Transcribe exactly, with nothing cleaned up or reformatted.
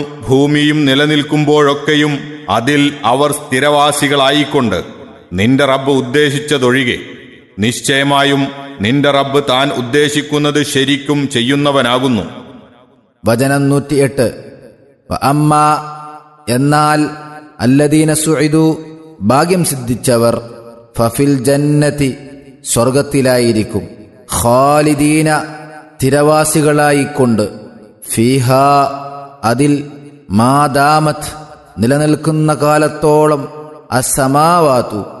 ഭൂമിയും നിലനിൽക്കുമ്പോഴൊക്കെയും അതിൽ അവർ സ്ഥിരവാസികളായിക്കൊണ്ട് നിന്റെ റബ്ബ് ഉദ്ദേശിച്ചതൊഴികെ നിശ്ചയമായും നിന്റെ റബ്ബ് താൻ ഉദ്ദേശിക്കുന്നത് ശരിക്കും ചെയ്യുന്നവനാകുന്നു. വചനം നൂറ്റിയെട്ട്. അമ്മ എന്നാൽ അല്ലദീന സുഇദു ഭാഗ്യം സിദ്ധിച്ചവർ ഫഫിൽ ജന്നതി സ്വർഗത്തിലായിരിക്കും ഖാലിദീന സ്ഥിരവാസികളായിക്കൊണ്ട് ഫീഹ അതിൽ മാദാമത്ത് നിലനിൽക്കുന്ന കാലത്തോളം അസ്സമാവാതു